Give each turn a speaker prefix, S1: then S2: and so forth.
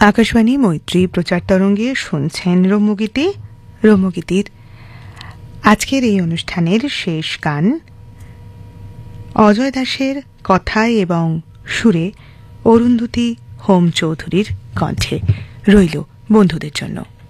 S1: আকাশবাণী মৈত্রী প্রচার তরঙ্গে শুনছেন রম্যগীতি। রম্যগীতির আজকের এই অনুষ্ঠানের শেষ গান অজয় দাসের কথায় এবং সুরে অরুন্ধতী হোম চৌধুরীর কণ্ঠে রইল বন্ধুদের জন্য।